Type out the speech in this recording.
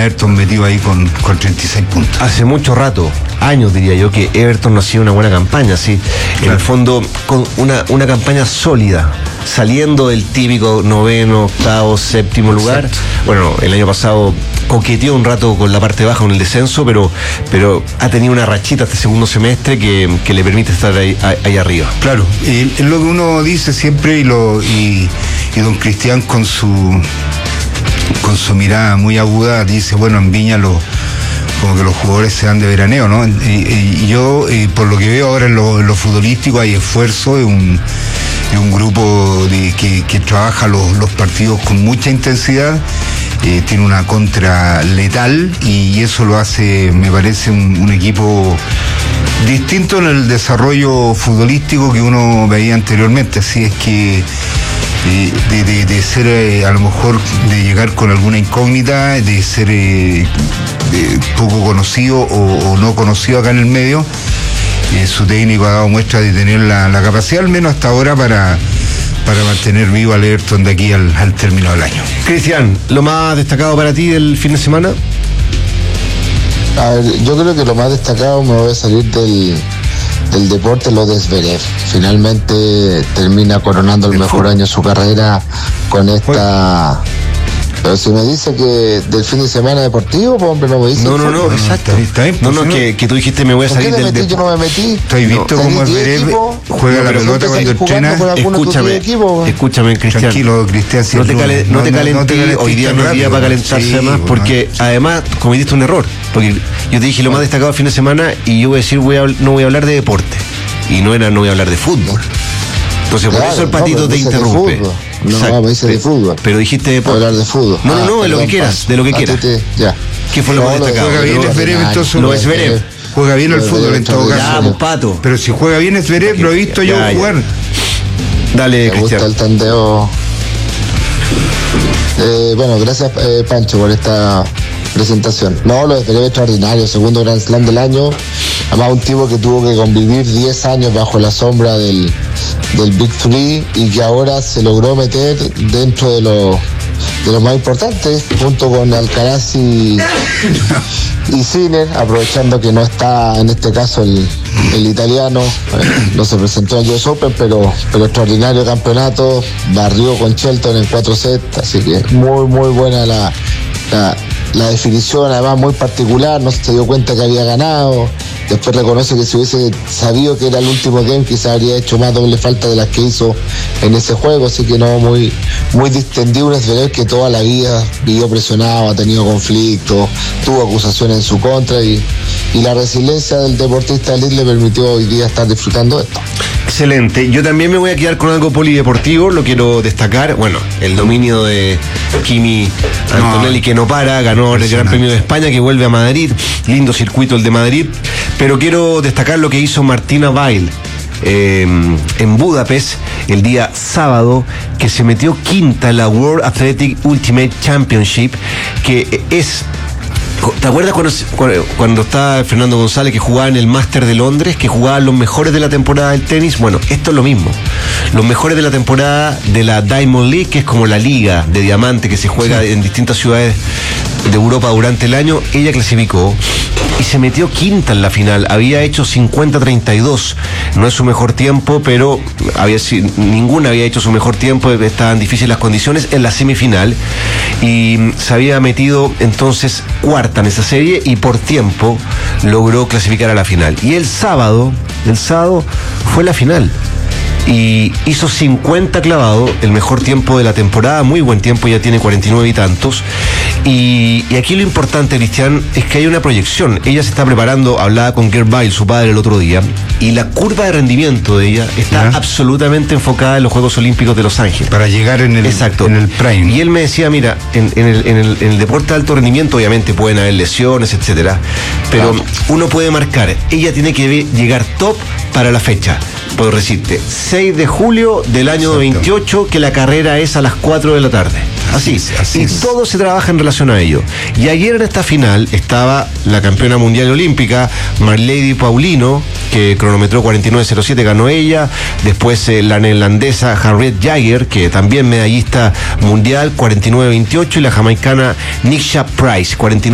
Everton metido ahí con 36 puntos. Hace mucho rato, años diría yo, que Everton no hacía una buena campaña, sí. En el fondo, con una campaña sólida, saliendo del típico noveno, octavo, séptimo lugar. Exacto. Bueno, el año pasado coqueteó un rato con la parte baja, con el descenso, pero ha tenido una rachita este segundo semestre que le permite estar ahí arriba. Claro, es lo que uno dice siempre, y don Cristian con su mirada muy aguda dice, bueno, en Viña como que los jugadores se dan de veraneo, ¿no? Y yo, por lo que veo ahora en lo futbolístico, hay esfuerzo, es un grupo que trabaja los partidos con mucha intensidad, tiene una contra letal, y eso lo hace, me parece, un equipo distinto en el desarrollo futbolístico que uno veía anteriormente. Así es que de ser a lo mejor de llegar con alguna incógnita, de ser poco conocido o no conocido acá en el medio, su técnico ha dado muestra de tener la capacidad, al menos hasta ahora, para mantener vivo al Everton de aquí al término del año. Cristian, ¿lo más destacado para ti del fin de semana? A ver, yo creo que lo más destacado, me voy a salir del deporte, lo de Zverev. Finalmente termina coronando el mejor año de su carrera con esta... Pero si me dice que del fin de semana deportivo, pues hombre, no me dice. No, exacto. Está bien, no, que tú dijiste me voy a salir del deporte. Yo no me metí. ¿Estoy visto cómo Zverev juega la pelota cuando entrena? Escúchame, Cristian. Tranquilo, Cristian. No te calenté, hoy día no es día para calentarse más, porque además cometiste un error. Porque yo te dije lo más destacado del fin de semana, y yo voy a decir, no voy a hablar de deporte. Y no voy a hablar de fútbol. Entonces, por eso el patito te interrumpe. No, me dice de fútbol. Pero dijiste deporte. Hablar de fútbol. No, de lo que quieras, de lo que quieras. Ya. ¿Qué fue lo más destacado? Juega bien Zverev, entonces. Lo es Zverev. Juega bien el fútbol en todo caso. Ya, pato. Pero si juega bien Zverev, lo he visto yo jugar. Dale, me Cristian. gusta el tandeo. Bueno, gracias, Pancho, por esta presentación. No, lo de Zverev extraordinario, segundo Grand Slam del año. Además, un tipo que tuvo que convivir 10 años bajo la sombra del Big Three, y que ahora se logró meter dentro de lo más importante, junto con Alcaraz y Sinner, aprovechando que no está en este caso el italiano. No se presentó en US Open, pero extraordinario campeonato, barrió con Shelton en 4 sets, así que muy buena la definición, además muy particular, no se dio cuenta que había ganado. Después reconoce que si hubiese sabido que era el último game, quizás habría hecho más doble falta de las que hizo en ese juego. Así que no, muy distendido, un Zverev que toda la vida vivió presionado, ha tenido conflictos, tuvo acusaciones en su contra, y la resiliencia del deportista elite le permitió hoy día estar disfrutando de esto. Excelente. Yo también me voy a quedar con algo polideportivo, lo quiero destacar. Bueno, el dominio de Kimi Antonelli, que no para, ganó el Gran Premio de España, que vuelve a Madrid, lindo circuito el de Madrid, pero quiero destacar lo que hizo Martina Weil en Budapest el día sábado, que se metió quinta en la World Athletic Ultimate Championship, que es... ¿Te acuerdas cuando estaba Fernando González, que jugaba en el Máster de Londres, que jugaban los mejores de la temporada del tenis? Bueno, esto es lo mismo. Los mejores de la temporada de la Diamond League, que es como la liga de diamante que se juega en distintas ciudades de Europa durante el año. Ella clasificó y se metió quinta en la final. Había hecho 50-32. No es su mejor tiempo, pero ninguna había hecho su mejor tiempo. Estaban difíciles las condiciones en la semifinal, y se había metido entonces cuarta en esa serie, y por tiempo logró clasificar a la final. Y el sábado fue la final, y hizo 50 clavados, el mejor tiempo de la temporada, muy buen tiempo, ya tiene 49 y tantos. Y aquí lo importante, Cristian, es que hay una proyección. Ella se está preparando, hablaba con Gerd Weil, su padre, el otro día, y la curva de rendimiento de ella está absolutamente enfocada en los Juegos Olímpicos de Los Ángeles. Para llegar en el prime. Y él me decía, mira, en el deporte de alto rendimiento obviamente pueden haber lesiones, etcétera, pero uno puede marcar, ella tiene que llegar top para la fecha. Puedo decirte, 6 de julio del año 28, que la carrera es a las 4 de la tarde. Así es. Todo se trabaja en relación a ello. Y ayer en esta final estaba la campeona mundial olímpica, Marlady Paulino, que cronometró 49.07, ganó ella. Después la neerlandesa Harriet Jagger, que también medallista mundial, 49.28. Y la jamaicana Nisha Price, 49.